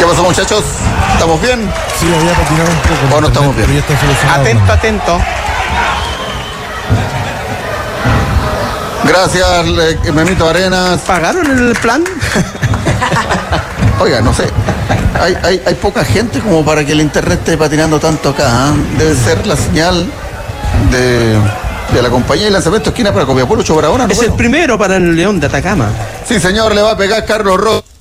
pasó, muchachos? ¿Estamos bien? Sí, había patinado un poco. ¿O no estamos bien? Pero ya está solucionado. Atento, atento. Gracias, Memito Arenas. ¿Pagaron el plan? Oiga, no sé. Hay poca gente como para que el internet esté patinando tanto acá. ¿Eh? Debe ser la señal de la compañía de lanzamiento esquina para Copiapó, Lucho Barahona. Es el primero para el León de Atacama. Sí, señor, le va a pegar Carlos Ross.